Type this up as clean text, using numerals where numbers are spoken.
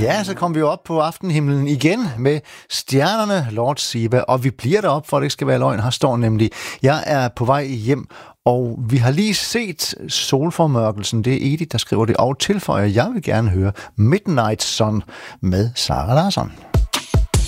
Ja, så kom vi jo op på aftenhimlen igen med stjernerne, Lord Siva, og vi bliver derop, for det ikke skal være løgn. Her står nemlig, jeg er på vej hjem, og vi har lige set solformørkelsen. Det er Edith, der skriver det, og tilføjer, jeg vil gerne høre Midnight Sun med Sara Larsson.